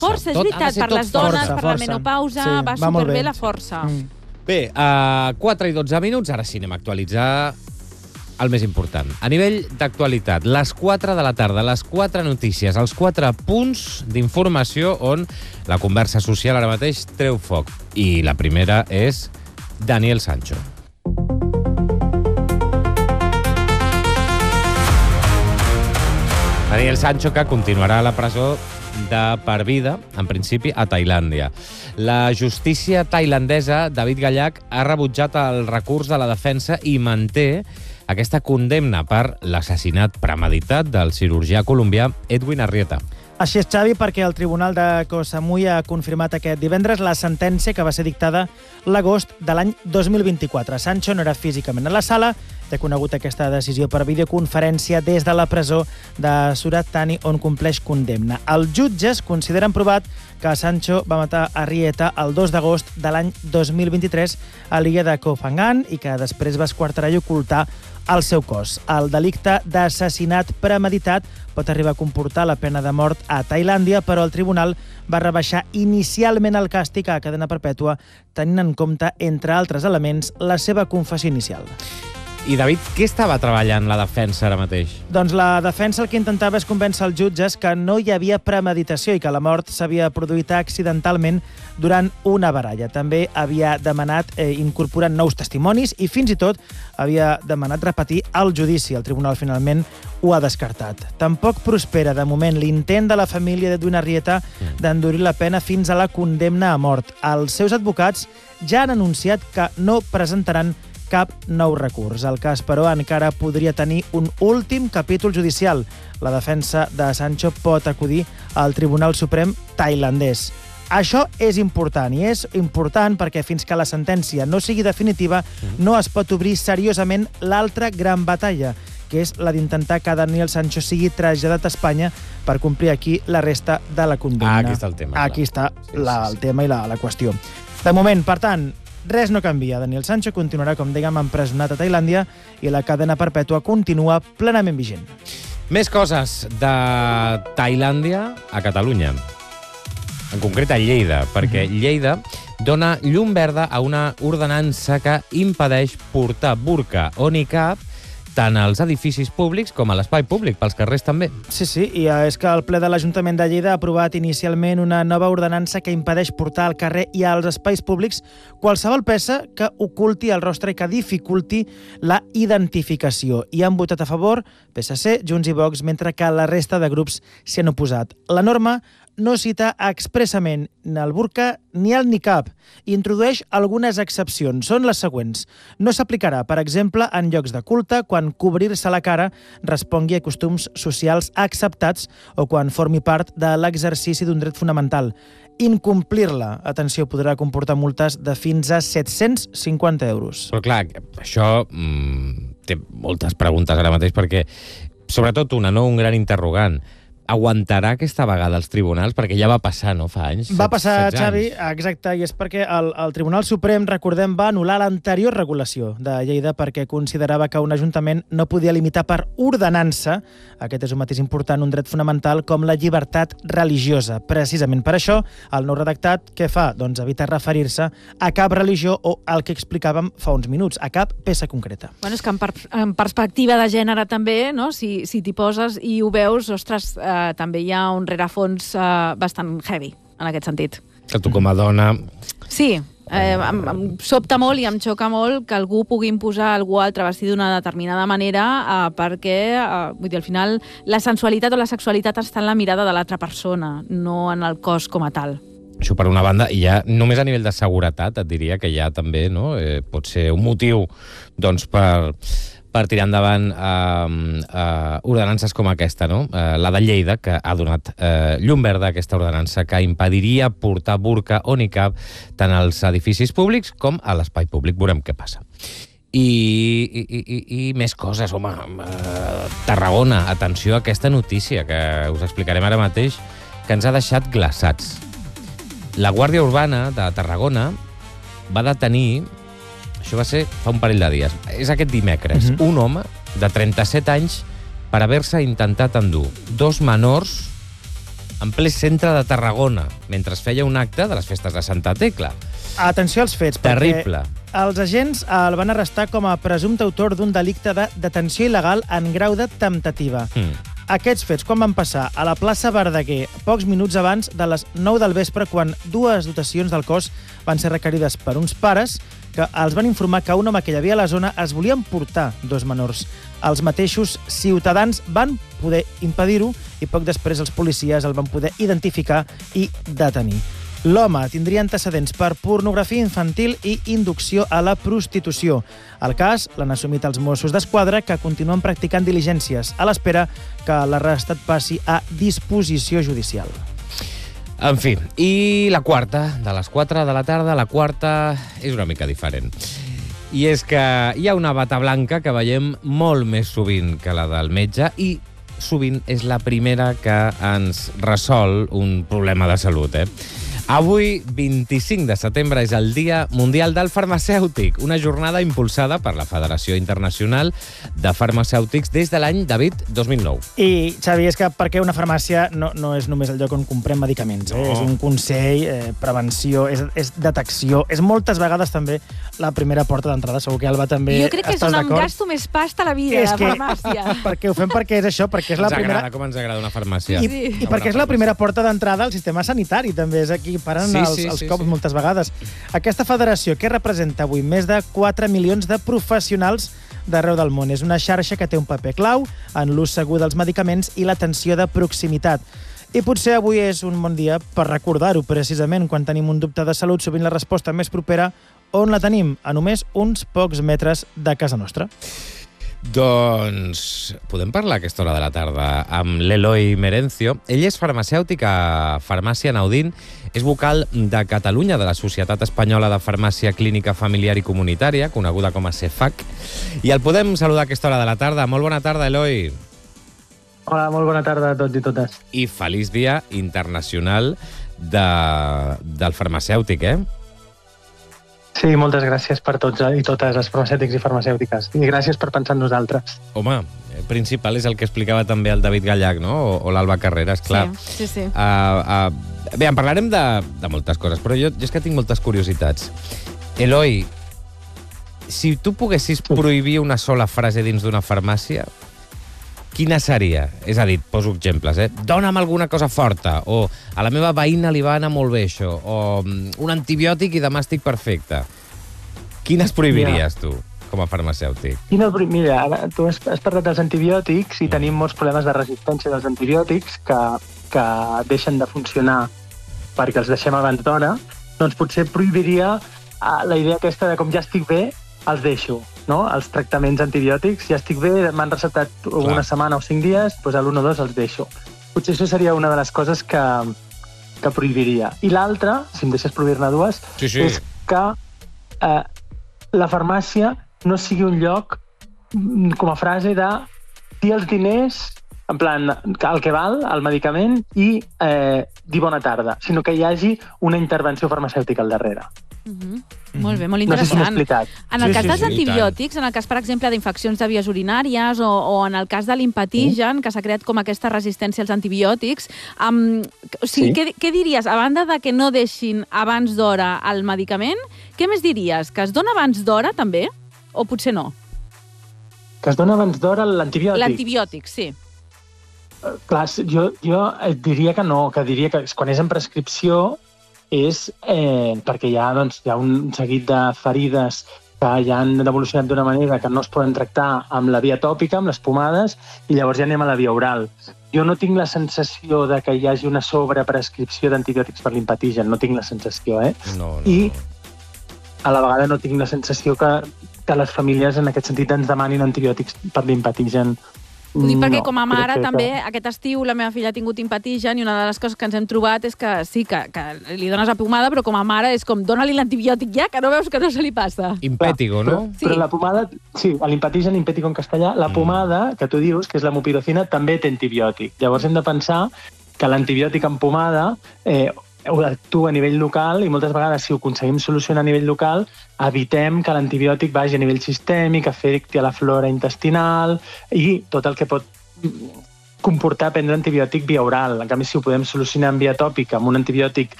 Força, és veritat, per les dones, per la menopausa, va superbé la força. Bé, a 4 i 12 minuts, ara sí anem a actualitzar el més important. A nivell d'actualitat, les 4 de la tarda, les 4 notícies, els 4 punts d'informació on la conversa social ara mateix treu foc. I la primera és Daniel Sancho. Daniel Sancho, que continuarà a la presó de per vida, en principi, a Tailàndia. La justícia tailandesa, David Gallach, ha rebutjat el recurs de la defensa i manté aquesta condemna per l'assassinat premeditat del cirurgià colombià Edwin Arrieta. Així és, Xavi, perquè el Tribunal de Koh Samui ha confirmat aquest divendres la sentència que va ser dictada l'agost de l'any 2024. Sancho no era físicament a la sala, té conegut aquesta decisió per videoconferència des de la presó de Surat Thani, on compleix condemna. Els jutges consideren provat que Sancho va matar Arrieta el 2 d'agost de l'any 2023 a l'illa de Koh Phangan i que després va esquarterar i ocultar el seu cos. El delicte d'assassinat premeditat pot arribar a comportar la pena de mort a Tailàndia, però el tribunal va rebaixar inicialment el càstig a cadena perpètua, tenint en compte, entre altres elements, la seva confessió inicial. I, David, què estava treballant la defensa ara mateix? Doncs la defensa el que intentava és convèncer els jutges que no hi havia premeditació i que la mort s'havia produït accidentalment durant una baralla. També havia demanat incorporar nous testimonis i fins i tot havia demanat repetir el judici. El tribunal finalment ho ha descartat. Tampoc prospera de moment l'intent de la família d'Edwin Arrieta d'endurir la pena fins a la condemna a mort. Els seus advocats ja han anunciat que no presentaran cap nou recurs. El cas, però, encara podria tenir un últim capítol judicial. La defensa de Sancho pot acudir al Tribunal Suprem tailandès. Això és important, i és important perquè fins que la sentència no sigui definitiva no es pot obrir seriosament l'altra gran batalla, que és la d'intentar que Daniel Sancho sigui traslladat a Espanya per complir aquí la resta de la condemna. Aquí està el tema. Aquí està el tema i la qüestió. De moment, per tant, res no canvia. Daniel Sancho continuarà, com dèiem, empresonat a Tailàndia i la cadena perpètua continua plenament vigent. Més coses de Tailàndia a Catalunya. En concret a Lleida, perquè Lleida dona llum verda a una ordenança que impedeix portar burca o niqab tant als edificis públics com a l'espai públic, pels carrers també. Sí, i és que el ple de l'Ajuntament de Lleida ha aprovat inicialment una nova ordenança que impedeix portar al carrer i als espais públics qualsevol peça que oculti el rostre i que dificulti la identificació. I han votat a favor PSC, Junts i Vox, mentre que la resta de grups s'hi han oposat. La norma no cita expressament ni el burca ni el niqab i introdueix algunes excepcions. Són les següents. No s'aplicarà, per exemple, en llocs de culte, quan cobrir-se la cara respongui a costums socials acceptats o quan formi part de l'exercici d'un dret fonamental. Incomplir-la, atenció, podrà comportar multes de fins a 750 euros. Però clar, això té moltes preguntes ara mateix perquè, sobretot una, no? Un gran interrogant. Aguantarà aquesta vegada els tribunals? Perquè ja va passar, no?, fa anys. Va passar, Xavi, exacte, i és perquè el Tribunal Suprem, recordem, va anul·lar l'anterior regulació de Lleida perquè considerava que un ajuntament no podia limitar per ordenança, aquest és un matís important, un dret fonamental com la llibertat religiosa. Precisament per això, el nou redactat, què fa? Doncs evita referir-se a cap religió o el que explicàvem fa uns minuts, a cap peça concreta. Bueno, és que en perspectiva de gènere també, no? Si t'hi poses i ho veus, ostres, també hi ha un rerefons bastant heavy, en aquest sentit. Que tu com a dona... Sí, em sobta molt i em xoca molt que algú pugui imposar a algú altre vestir d'una determinada manera perquè, vull dir, al final, la sensualitat o la sexualitat està en la mirada de l'altra persona, no en el cos com a tal. Això per una banda, i ja només a nivell de seguretat et diria que ja també, no, pot ser un motiu doncs, per tirar endavant ordenances com aquesta, no? La de Lleida, que ha donat llum verda a aquesta ordenança que impediria portar burca o niqab tant als edificis públics com a l'espai públic. Veurem què passa. I més coses, home. Tarragona, atenció a aquesta notícia que us explicarem ara mateix, que ens ha deixat glaçats. La Guàrdia Urbana de Tarragona va detenir, això va ser fa un parell de dies, és aquest dimecres, un home de 37 anys per haver-se intentat endur 2 menors en ple centre de Tarragona, mentre es feia un acte de les festes de Santa Tecla. Atenció als fets, Terrible. perquè els agents el van arrestar com a presumpte autor d'un delicte de detenció il·legal en grau de temptativa. Aquests fets, quan van passar? A la plaça Verdaguer, pocs minuts abans de les 9 del vespre, quan dues dotacions del cos van ser requerides per uns pares que els van informar que un home que hi havia a la zona es volia emportar dos menors. Els mateixos ciutadans van poder impedir-ho i poc després els policies el van poder identificar i detenir. L'home tindria antecedents per pornografia infantil i inducció a la prostitució. El cas l'han assumit els Mossos d'Esquadra, que continuen practicant diligències a l'espera que l'arrestat passi a disposició judicial. En fi, i la quarta, de les 4 de la tarda, la quarta és una mica diferent. I és que hi ha una bata blanca que veiem molt més sovint que la del metge i sovint és la primera que ens resol un problema de salut, Avui, 25 de setembre, és el Dia Mundial del Farmacèutic, una jornada impulsada per la Federació Internacional de Farmacèutics des de l'any, David, 2009. I, Xavi, és que perquè una farmàcia no és només el lloc on comprem medicaments, És un consell, prevenció, és detecció, és moltes vegades també la primera porta d'entrada. Segur que Alba també jo crec que és on em gasto més pasta a la vida, la farmàcia. Perquè ho fem perquè és això, perquè és la primera... Ens agrada com ens agrada una farmàcia. I perquè és la primera porta d'entrada al sistema sanitari, també. És aquí paren els cops moltes vegades. Aquesta federació, que representa avui més de 4 milions de professionals d'arreu del món. És una xarxa que té un paper clau en l'ús segur dels medicaments i l'atenció de proximitat. I potser avui és un bon dia per recordar-ho, precisament. Quan tenim un dubte de salut, sovint la resposta més propera, on la tenim? A només uns pocs metres de casa nostra. Doncs podem parlar a aquesta hora de la tarda amb l'Eloi Merencio. Ell és farmacèutic a Farmàcia Naudín, és vocal de Catalunya de la Societat Espanyola de Farmàcia Clínica Familiar i Comunitària, coneguda com a CEFAC, i el podem saludar a aquesta hora de la tarda. Molt bona tarda, Eloi. Hola, molt bona tarda a tots i totes. I feliç Dia Internacional del Farmacèutic, Sí, moltes gràcies per tots i totes els farmacèutics i farmacèutiques. I gràcies per pensar en nosaltres. Home, principal és el que explicava també el David Gallach, no? O l'Alba Carreras, clar. Sí. Bé, en parlarem de moltes coses, però jo és que tinc moltes curiositats. Eloi, si tu poguessis prohibir una sola frase dins d'una farmàcia, quina seria? És a dir, poso exemples, Dóna'm alguna cosa forta, o a la meva veïna li va anar molt bé això, o un antibiòtic i demà estic perfecte. Quines prohibiries, tu, com a farmacèutic? Mira, tu has parlat dels antibiòtics i tenim molts problemes de resistència dels antibiòtics que deixen de funcionar perquè els deixem abans d'hora. Doncs potser prohibiria la idea aquesta de com ja estic bé, els deixo. No? Els tractaments antibiòtics, ja estic bé, m'han receptat una setmana o 5 dies, doncs a l'1 o 2 els deixo. Potser això seria una de les coses que prohibiria. I l'altra, si em deixes prohibir-ne dues, és que la farmàcia no sigui un lloc, com a frase, de dir els diners, en plan, el que val, el medicament, i dir bona tarda, sinó que hi hagi una intervenció farmacèutica al darrere. Molt bé, molt interessant. No sé si m'he explicat. En el cas dels antibiòtics, en el cas, per exemple, d'infeccions de vies urinàries o en el cas de l'impetigen, que s'ha creat com aquesta resistència als antibiòtics, què diries? A banda de que no deixin abans d'hora el medicament, què més diries? Que es dona abans d'hora, també? O potser no? Que es dona abans d'hora l'antibiòtic? L'antibiòtic, sí. Clar, jo diria que no, que diria que quan és en prescripció és perquè hi ha un seguit de ferides que ja han evolucionat d'una manera que no es poden tractar amb la via tòpica, amb les pomades, i llavors ja anem a la via oral. Jo no tinc la sensació de que hi hagi una sobreprescripció d'antibiòtics per l'impetigen, no tinc la sensació, No. I a la vegada no tinc la sensació que les famílies en aquest sentit ens demanin antibiòtics per l'impetigen. Ho dic perquè com a mare també, aquest estiu la meva filla ha tingut impetigen i una de les coses que ens hem trobat és que sí, que li dones la pomada, però com a mare és com dona-li l'antibiòtic ja, que no veus que no se li passa. Impétigo, no? Però la pomada, sí, l'impetigen, impético en castellà, la pomada que tu dius, que és la mupirocina, també té antibiòtic. Llavors hem de pensar que l'antibiòtic en pomada actua a nivell local i moltes vegades, si ho aconseguim solucionar a nivell local, evitem que l'antibiòtic vagi a nivell sistèmic, afecti a la flora intestinal i tot el que pot comportar prendre antibiòtic via oral. En canvi, si ho podem solucionar en via tòpica amb un antibiòtic